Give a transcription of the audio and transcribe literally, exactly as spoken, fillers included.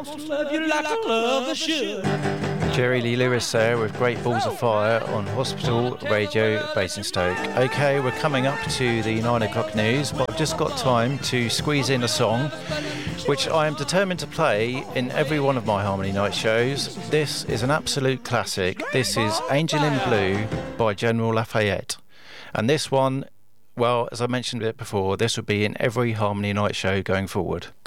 love you like a lover should. Jerry Lee Lewis there with Great Balls of Fire on Hospital Radio Basingstoke. Okay, we're coming up to the nine o'clock news, but I've just got time to squeeze in a song which I am determined to play in every one of my Harmony Night shows. This is an absolute classic. This is Angel in Blue by General Lafayette. And this one, well, as I mentioned a bit before, this will be in every Harmony Night show going forward.